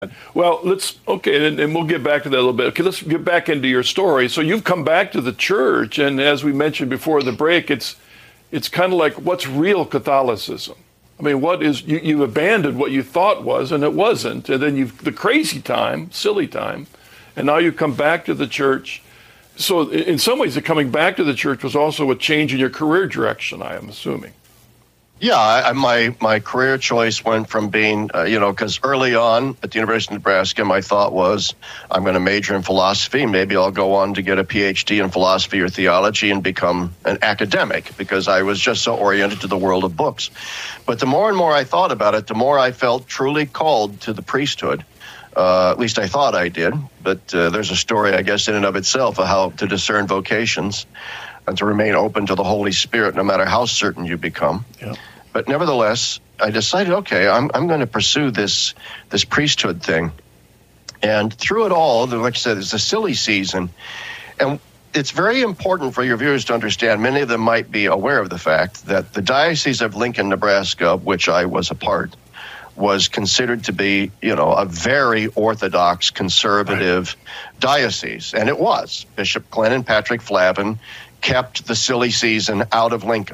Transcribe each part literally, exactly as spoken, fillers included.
Well, let's, okay, and, and we'll get back to that a little bit. Okay, let's get back into your story. So you've come back to the church, and as we mentioned before the break, it's it's kind of like, what's real Catholicism? I mean, what is, you, you abandoned what you thought was, and it wasn't. And then you've, the crazy time, silly time, and now you come back to the church. So in some ways, the coming back to the church was also a change in your career direction, I am assuming. Yeah, I, my my career choice went from being, uh, you know, because early on at the University of Nebraska, my thought was, I'm going to major in philosophy. Maybe I'll go on to get a P H D in philosophy or theology and become an academic, because I was just so oriented to the world of books. But the more and more I thought about it, the more I felt truly called to the priesthood. Uh, at least I thought I did. But uh, there's a story, I guess, in and of itself of how to discern vocations and to remain open to the Holy Spirit, no matter how certain you become. Yeah. But nevertheless, I decided, okay, I'm I'm going to pursue this this priesthood thing. And through it all, like I said, it's a silly season. And it's very important for your viewers to understand, many of them might be aware of the fact that the Diocese of Lincoln, Nebraska, of which I was a part, was considered to be, you know, a very orthodox, conservative right. diocese. And it was. Bishop Glennon Patrick Flavin kept the silly season out of Lincoln.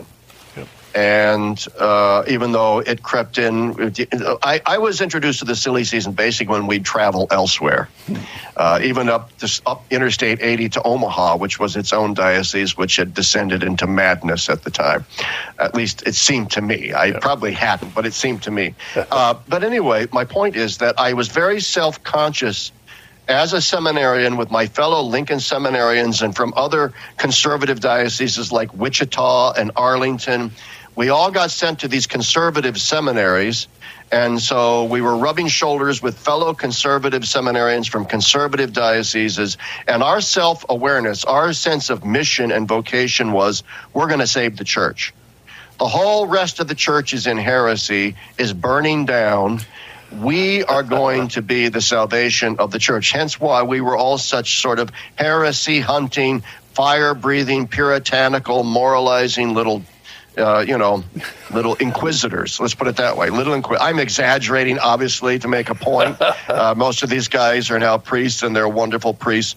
And uh, even though it crept in, I, I was introduced to the silly season basically when we'd travel elsewhere, uh, even up this, up Interstate eighty to Omaha, which was its own diocese, which had descended into madness at the time. At least it seemed to me. I yeah. probably hadn't, but it seemed to me. Uh, but anyway, my point is that I was very self-conscious as a seminarian with my fellow Lincoln seminarians and from other conservative dioceses like Wichita and Arlington. We all got sent to these conservative seminaries, and so we were rubbing shoulders with fellow conservative seminarians from conservative dioceses, and our self-awareness, our sense of mission and vocation was, we're going to save the church. The whole rest of the church is in heresy, is burning down. We are going to be the salvation of the church. Hence why we were all such sort of heresy-hunting, fire-breathing, puritanical, moralizing little Uh, you know, little inquisitors. Let's put it that way. Little inqui- I'm exaggerating, obviously, to make a point. Uh, most of these guys are now priests, and they're wonderful priests.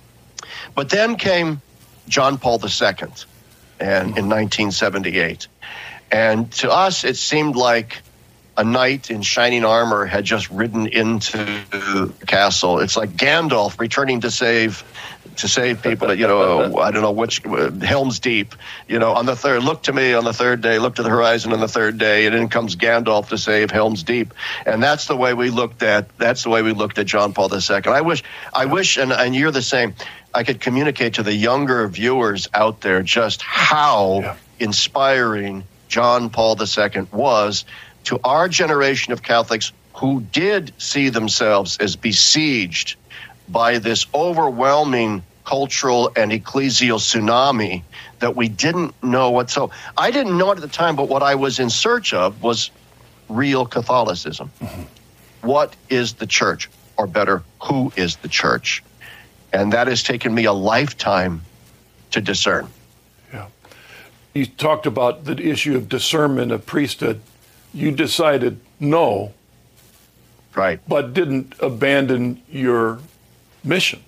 But then came John Paul the Second, and in nineteen seventy-eight, and to us it seemed like a knight in shining armor had just ridden into the castle. It's like Gandalf returning to save. to save people, you know, I don't know which, uh, Helm's Deep, you know, on the third, look to me on the third day, look to the horizon on the third day, and in comes Gandalf to save Helm's Deep. And that's the way we looked at, that's the way we looked at John Paul the Second. I wish, I wish, and, and you're the same, I could communicate to the younger viewers out there just how yeah. inspiring John Paul the Second was to our generation of Catholics who did see themselves as besieged by this overwhelming cultural and ecclesial tsunami that we didn't know what. So I didn't know it at the time, but what I was in search of was real Catholicism. Mm-hmm. What is the church? Or better, who is the church? And that has taken me a lifetime to discern. Yeah. You talked about the issue of discernment of priesthood. You decided no. Right. But didn't abandon your mission.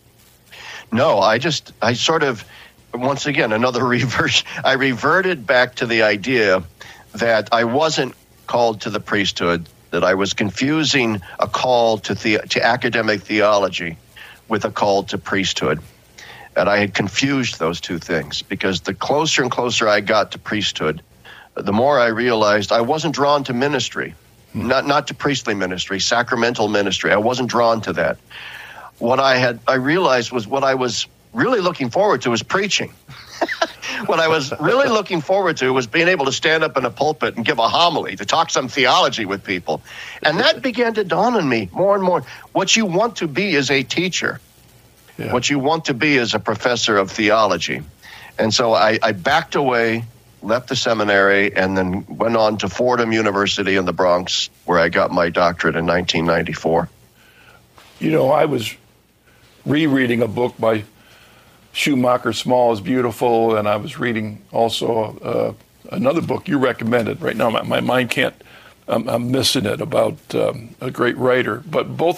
No, I just, I sort of, once again, another reverse, I reverted back to the idea that I wasn't called to the priesthood, that I was confusing a call to the, to academic theology with a call to priesthood. And I had confused those two things, because the closer and closer I got to priesthood, the more I realized I wasn't drawn to ministry, hmm. not, not to priestly ministry, sacramental ministry. I wasn't drawn to that. What I had, I realized was what I was really looking forward to was preaching. What I was really looking forward to was being able to stand up in a pulpit and give a homily, to talk some theology with people. And that began to dawn on me more and more. What you want to be is a teacher. Yeah. What you want to be is a professor of theology. And so I, I backed away, left the seminary, and then went on to Fordham University in the Bronx, where I got my doctorate in nineteen ninety-four. You know, I was rereading a book by Schumacher, Small is Beautiful, and I was reading also uh, another book you recommended. Right now, my, my mind can't I'm, I'm missing it about um, a great writer. But both